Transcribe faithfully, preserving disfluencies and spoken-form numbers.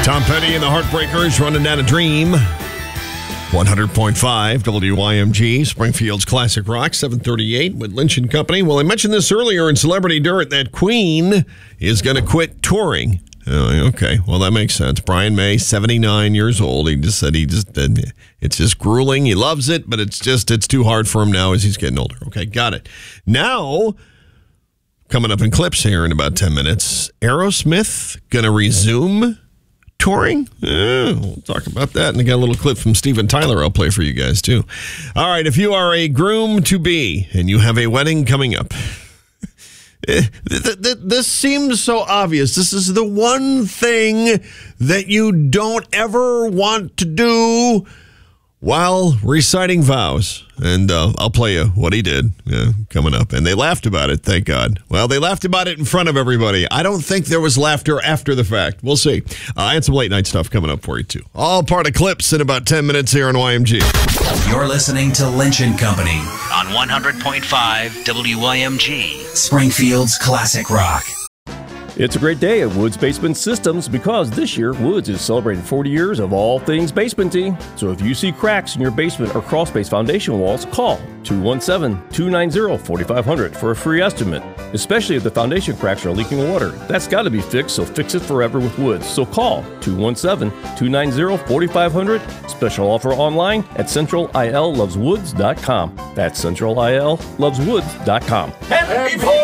Tom Petty and the Heartbreakers running down a dream. one hundred point five W Y M G, Springfield's Classic Rock, seven thirty-eight with Lynch and Company. Well, I mentioned this earlier in Celebrity Dirt that Queen is going to quit touring. Oh, okay, well, that makes sense. Brian May, seventy-nine years old. He just said he just, it's just grueling. He loves it, but it's just, it's too hard for him now as he's getting older. Okay, got it. Now, coming up in clips here in about ten minutes, Aerosmith going to resume touring? Yeah, we'll talk about that. And I got a little clip from Steven Tyler I'll play for you guys, too. All right, if you are a groom-to-be and you have a wedding coming up, this seems so obvious. This is the one thing that you don't ever want to do while reciting vows. And uh, I'll play you what he did uh, coming up. And they laughed about it, thank God. Well, they laughed about it in front of everybody. I don't think there was laughter after the fact. We'll see. Uh, and some late night stuff coming up for you, too. All part of clips in about ten minutes here on Y M G. You're listening to Lynch and Company on one hundred point five W Y M G, Springfield's Classic Rock. It's a great day at Woods Basement Systems because this year Woods is celebrating forty years of all things basementing. So if you see cracks in your basement or crawl space foundation walls, call two one seven, two nine zero, four five zero zero for a free estimate. Especially if the foundation cracks are leaking water. That's got to be fixed, so fix it forever with Woods. So call two one seven, two nine zero, four five zero zero. Special offer online at central I L loves woods dot com. That's central I L loves woods dot com. Happy